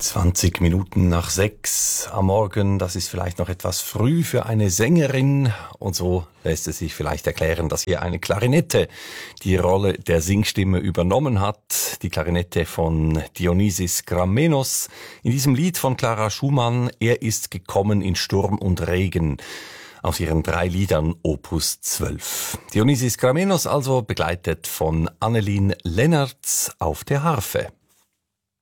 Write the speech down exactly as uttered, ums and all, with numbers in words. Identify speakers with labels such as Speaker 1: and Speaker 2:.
Speaker 1: zwanzig Minuten nach sechs am Morgen, das ist vielleicht noch etwas früh für eine Sängerin. Und so lässt es sich vielleicht erklären, dass hier eine Klarinette die Rolle der Singstimme übernommen hat. Die Klarinette von Dionysis Gramenos. In diesem Lied von Clara Schumann, Er ist gekommen in Sturm und Regen, aus ihren drei Liedern Opus zwölf. Dionysis Gramenos also begleitet von Annelien Lennartz auf der Harfe.